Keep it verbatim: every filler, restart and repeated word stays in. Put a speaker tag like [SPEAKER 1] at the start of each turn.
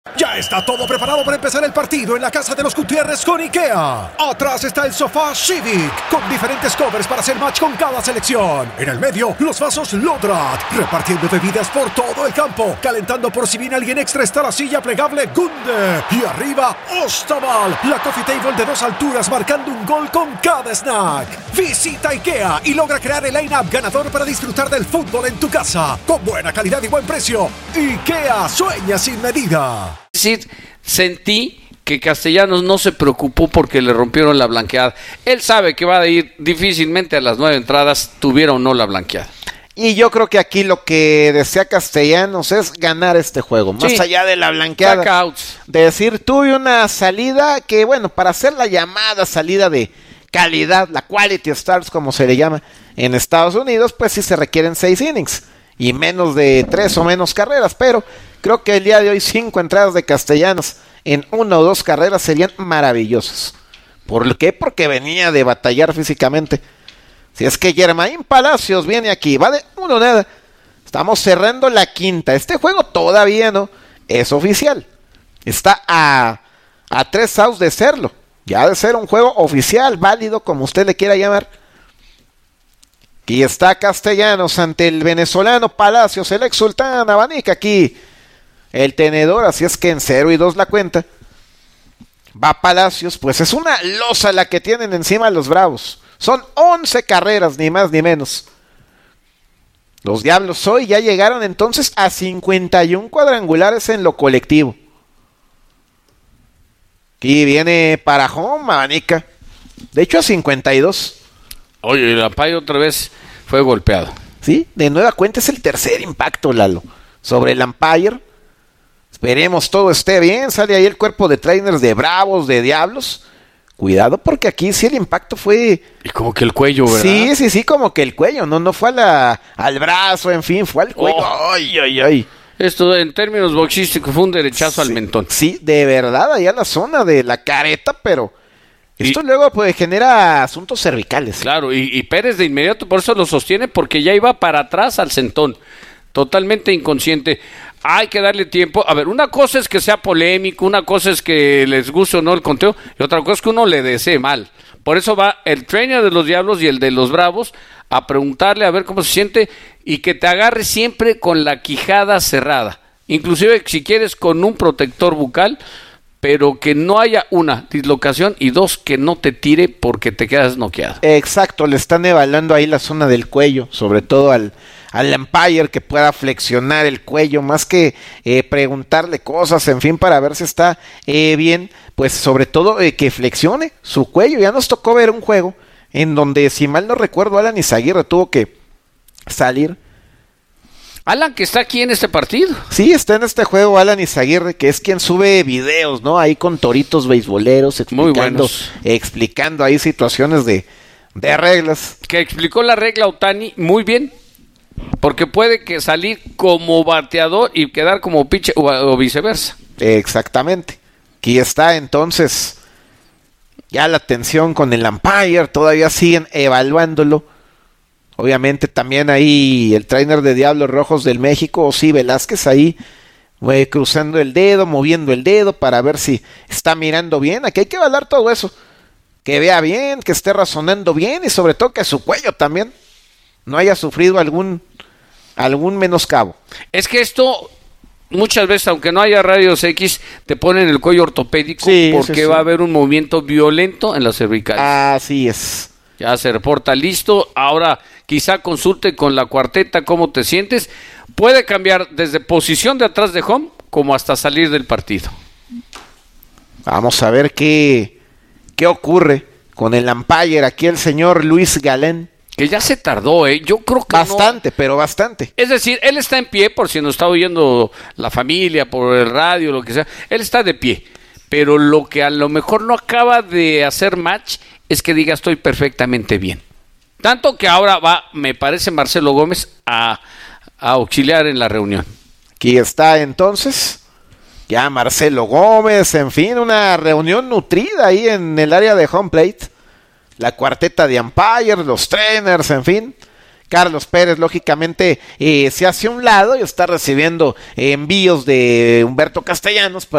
[SPEAKER 1] Ya está todo preparado para empezar el partido en la casa de los Gutiérrez con IKEA. Atrás está el sofá Civic, con diferentes covers para hacer match con cada selección. En el medio, los vasos Lodrat, repartiendo bebidas por todo el campo. Calentando por si viene alguien extra está la silla plegable Gunde. Y arriba, Ostaval, la coffee table de dos alturas marcando un gol con cada snack. Visita IKEA y logra crear el line-up ganador para disfrutar del fútbol en tu casa. Con buena calidad y buen precio. IKEA sueña sin medida.
[SPEAKER 2] Es decir, sentí que Castellanos no se preocupó porque le rompieron la blanqueada. Él sabe que va a ir difícilmente a las nueve entradas, tuviera o no la blanqueada.
[SPEAKER 3] Y yo creo que aquí lo que desea Castellanos es ganar este juego, más
[SPEAKER 2] Sí.
[SPEAKER 3] allá de la blanqueada.
[SPEAKER 2] Saca outs.
[SPEAKER 3] De decir, tuve una salida que, bueno, para hacer la llamada salida de calidad, la quality starts como se le llama en Estados Unidos, pues sí se requieren seis innings y menos de tres o menos carreras, pero creo que el día de hoy cinco entradas de Castellanos en una o dos carreras serían maravillosas. ¿Por qué? Porque venía de batallar físicamente. Si es que Germain Palacios viene aquí, va de uno nada. Estamos cerrando la quinta. Este juego todavía no es oficial. Está a, a tres outs de serlo. Ya de ser un juego oficial, válido, como usted le quiera llamar. Aquí está Castellanos ante el venezolano Palacios, el ex sultán, abanica aquí el tenedor, así es que en cero y dos la cuenta. Va Palacios, pues es una losa la que tienen encima los Bravos. Son once carreras, ni más ni menos. Los Diablos hoy ya llegaron entonces a cincuenta y uno cuadrangulares en lo colectivo. Aquí viene para home, abanica. De hecho a cincuenta y dos.
[SPEAKER 2] Oye, el umpire otra vez fue golpeado.
[SPEAKER 3] Sí, de nueva cuenta es el tercer impacto, Lalo, sobre el umpire. Esperemos todo esté bien. Sale ahí el cuerpo de trainers de Bravos, de Diablos. Cuidado porque aquí sí el impacto fue...
[SPEAKER 2] Y como que el cuello, ¿verdad?
[SPEAKER 3] Sí, sí, sí, como que el cuello. No, no fue a la, al brazo, en fin, fue al cuello.
[SPEAKER 2] Oh.
[SPEAKER 3] Ay, ay, ay.
[SPEAKER 2] Esto en términos boxísticos fue un derechazo
[SPEAKER 3] Sí,
[SPEAKER 2] al mentón.
[SPEAKER 3] Sí, de verdad, allá la zona de la careta, pero... Esto
[SPEAKER 2] Y-
[SPEAKER 3] luego pues genera asuntos cervicales.
[SPEAKER 2] Claro, y, y Pérez de inmediato por eso lo sostiene, porque ya iba para atrás al centón. Totalmente inconsciente. Hay que darle tiempo. A ver, una cosa es que sea polémico, una cosa es que les guste o no el conteo, y otra cosa es que uno le desee mal. Por eso va el trainer de los Diablos y el de los Bravos a preguntarle a ver cómo se siente y que te agarre siempre con la quijada cerrada. Inclusive si quieres con un protector bucal, pero que no haya una dislocación y dos, que no te tire porque te quedas noqueado.
[SPEAKER 3] Exacto, le están evaluando ahí la zona del cuello, sobre todo al, al umpire que pueda flexionar el cuello, más que eh, preguntarle cosas, en fin, para ver si está eh, bien, pues sobre todo eh, que flexione su cuello. Ya nos tocó ver un juego en donde, si mal no recuerdo, Alan Izaguirre tuvo que salir.
[SPEAKER 2] Alan, que está aquí en este partido.
[SPEAKER 3] Sí, está en este juego Alan Izaguirre, que es quien sube videos, ¿no? Ahí con toritos beisboleros,
[SPEAKER 2] Muy
[SPEAKER 3] explicando,
[SPEAKER 2] buenos.
[SPEAKER 3] explicando ahí situaciones de, de reglas.
[SPEAKER 2] Que explicó la regla Otani muy bien. Porque puede que salir como bateador y quedar como pitcher o, o viceversa.
[SPEAKER 3] Exactamente. Aquí está entonces ya la tensión con el umpire, todavía siguen evaluándolo. Obviamente también ahí el trainer de Diablos Rojos del México, Osí Velázquez, ahí eh, cruzando el dedo, moviendo el dedo para ver si está mirando bien. Aquí hay que evaluar todo eso. Que vea bien, que esté razonando bien y sobre todo que su cuello también no haya sufrido algún, algún menoscabo.
[SPEAKER 2] Es que esto, muchas veces, aunque no haya rayos X, te ponen el cuello ortopédico
[SPEAKER 3] Sí,
[SPEAKER 2] porque
[SPEAKER 3] sí, sí.
[SPEAKER 2] va a haber un movimiento violento en las cervicales.
[SPEAKER 3] Así es.
[SPEAKER 2] Ya se reporta listo. Ahora quizá consulte con la cuarteta cómo te sientes. Puede cambiar desde posición de atrás de home como hasta salir del partido.
[SPEAKER 3] Vamos a ver qué, qué ocurre con el umpire. Aquí el señor Luis Galén.
[SPEAKER 2] Que ya se tardó, ¿eh? Yo creo que
[SPEAKER 3] Bastante,
[SPEAKER 2] no.
[SPEAKER 3] pero bastante.
[SPEAKER 2] Es decir, él está en pie, por si nos está oyendo la familia, por el radio, lo que sea. Él está de pie. Pero lo que a lo mejor no acaba de hacer match es que diga estoy perfectamente bien. Tanto que ahora va, me parece, Marcelo Gómez a, a auxiliar en la reunión.
[SPEAKER 3] Aquí está entonces ya Marcelo Gómez, en fin, una reunión nutrida ahí en el área de home plate. La cuarteta de umpires, los trainers, en fin. Carlos Pérez, lógicamente, eh, se hace a un lado y está recibiendo eh, envíos de Humberto Castellanos